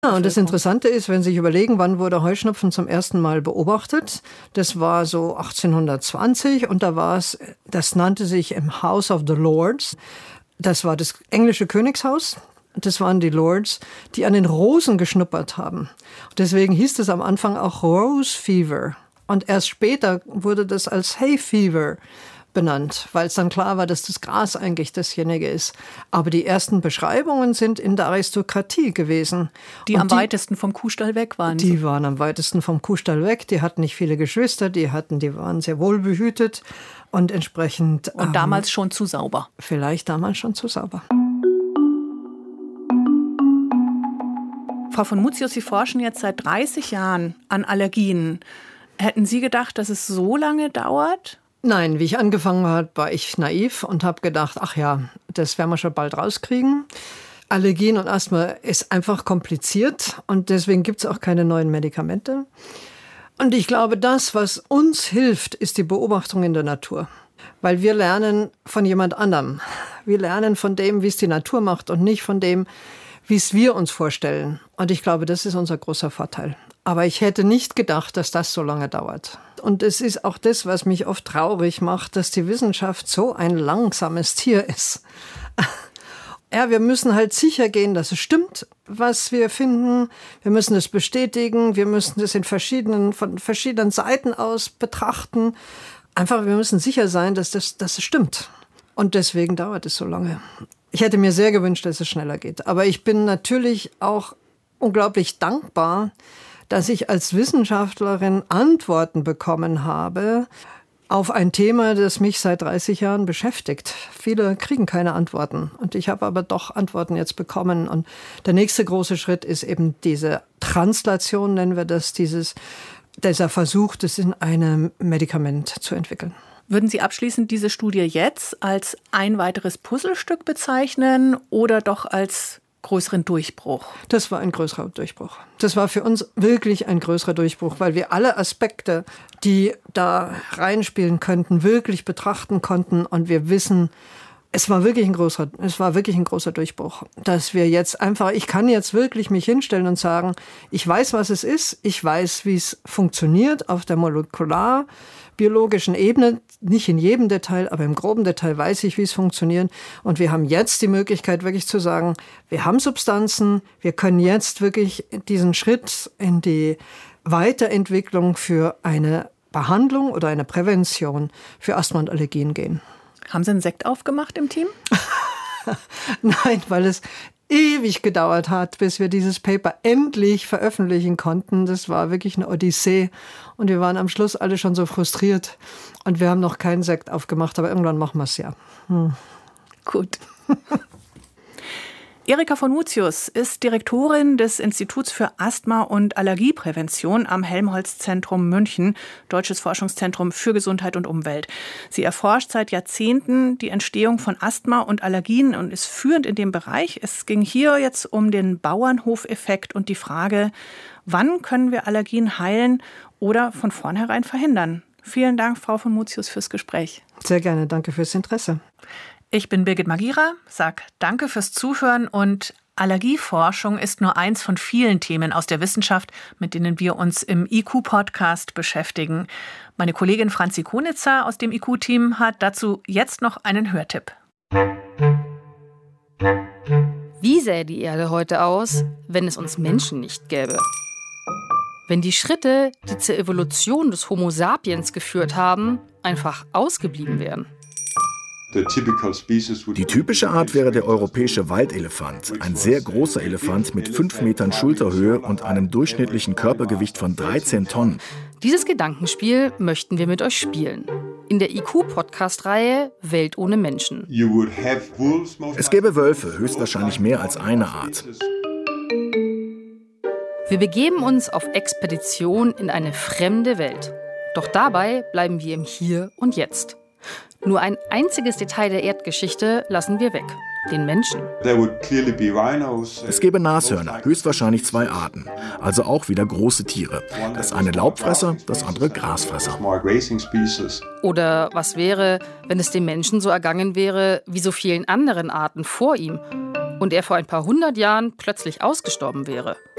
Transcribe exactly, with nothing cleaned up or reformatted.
Ja, und das Interessante ist, wenn Sie sich überlegen, wann wurde Heuschnupfen zum ersten Mal beobachtet? Das war so achtzehnhundertzwanzig und da war es, das nannte sich im House of the Lords. Das war das englische Königshaus. Das waren die Lords, die an den Rosen geschnuppert haben. Deswegen hieß es am Anfang auch Rose Fever. Und erst später wurde das als Hay Fever benannt, weil es dann klar war, dass das Gras eigentlich dasjenige ist. Aber die ersten Beschreibungen sind in der Aristokratie gewesen. Die Und am die, weitesten vom Kuhstall weg waren. Die waren am weitesten vom Kuhstall weg. Die hatten nicht viele Geschwister, die hatten, die waren sehr wohlbehütet und entsprechend. Und ähm, damals schon zu sauber. Vielleicht damals schon zu sauber. Frau von Mutius, Sie forschen jetzt seit dreißig Jahren an Allergien. Hätten Sie gedacht, dass es so lange dauert? Nein, wie ich angefangen habe, war ich naiv und habe gedacht, ach ja, das werden wir schon bald rauskriegen. Allergien und Asthma ist einfach kompliziert und deswegen gibt es auch keine neuen Medikamente. Und ich glaube, das, was uns hilft, ist die Beobachtung in der Natur. Weil wir lernen von jemand anderem. Wir lernen von dem, wie es die Natur macht und nicht von dem, wie es wir uns vorstellen. Und ich glaube, das ist unser großer Vorteil. Aber ich hätte nicht gedacht, dass das so lange dauert. Und es ist auch das, was mich oft traurig macht, dass die Wissenschaft so ein langsames Tier ist. Ja, wir müssen halt sicher gehen, dass es stimmt, was wir finden. Wir müssen es bestätigen. Wir müssen es in verschiedenen, von verschiedenen Seiten aus betrachten. Einfach, wir müssen sicher sein, dass, das, dass es stimmt. Und deswegen dauert es so lange. Ich hätte mir sehr gewünscht, dass es schneller geht. Aber ich bin natürlich auch unglaublich dankbar, dass ich als Wissenschaftlerin Antworten bekommen habe auf ein Thema, das mich seit dreißig Jahren beschäftigt. Viele kriegen keine Antworten und ich habe aber doch Antworten jetzt bekommen. Und der nächste große Schritt ist eben diese Translation, nennen wir das, dieses, dieser Versuch, das in einem Medikament zu entwickeln. Würden Sie abschließend diese Studie jetzt als ein weiteres Puzzlestück bezeichnen oder doch als größeren Durchbruch? Das war ein größerer Durchbruch. Das war für uns wirklich ein größerer Durchbruch, weil wir alle Aspekte, die da reinspielen könnten, wirklich betrachten konnten und wir wissen, es war wirklich ein großer, es war wirklich ein großer Durchbruch, dass wir jetzt einfach, ich kann jetzt wirklich mich hinstellen und sagen, ich weiß, was es ist, ich weiß, wie es funktioniert auf der molekularbiologischen Ebene, nicht in jedem Detail, aber im groben Detail weiß ich, wie es funktioniert. Und wir haben jetzt die Möglichkeit, wirklich zu sagen, wir haben Substanzen, wir können jetzt wirklich diesen Schritt in die Weiterentwicklung für eine Behandlung oder eine Prävention für Asthma und Allergien gehen. Haben Sie einen Sekt aufgemacht im Team? Nein, weil es ewig gedauert hat, bis wir dieses Paper endlich veröffentlichen konnten. Das war wirklich eine Odyssee. Und wir waren am Schluss alle schon so frustriert. Und wir haben noch keinen Sekt aufgemacht, aber irgendwann machen wir es ja. Hm. Gut. Erika von Mutius ist Direktorin des Instituts für Asthma- und Allergieprävention am Helmholtz-Zentrum München, Deutsches Forschungszentrum für Gesundheit und Umwelt. Sie erforscht seit Jahrzehnten die Entstehung von Asthma und Allergien und ist führend in dem Bereich. Es ging hier jetzt um den Bauernhofeffekt und die Frage, wann können wir Allergien heilen oder von vornherein verhindern? Vielen Dank, Frau von Mutius, fürs Gespräch. Sehr gerne, danke fürs Interesse. Ich bin Birgit Magira, sag danke fürs Zuhören und Allergieforschung ist nur eins von vielen Themen aus der Wissenschaft, mit denen wir uns im I Q-Podcast beschäftigen. Meine Kollegin Franzi Konitzer aus dem I Q-Team hat dazu jetzt noch einen Hörtipp. Wie sähe die Erde heute aus, wenn es uns Menschen nicht gäbe? Wenn die Schritte, die zur Evolution des Homo sapiens geführt haben, einfach ausgeblieben wären? Die typische Art wäre der europäische Waldelefant, ein sehr großer Elefant mit fünf Metern Schulterhöhe und einem durchschnittlichen Körpergewicht von dreizehn Tonnen. Dieses Gedankenspiel möchten wir mit euch spielen. In der I Q-Podcast-Reihe Welt ohne Menschen. Es gäbe Wölfe, höchstwahrscheinlich mehr als eine Art. Wir begeben uns auf Expedition in eine fremde Welt. Doch dabei bleiben wir im Hier und Jetzt. Nur ein einziges Detail der Erdgeschichte lassen wir weg: den Menschen. Es gäbe Nashörner, höchstwahrscheinlich zwei Arten, also auch wieder große Tiere. Das eine Laubfresser, das andere Grasfresser. Oder was wäre, wenn es dem Menschen so ergangen wäre wie so vielen anderen Arten vor ihm und er vor ein paar hundert Jahren plötzlich ausgestorben wäre?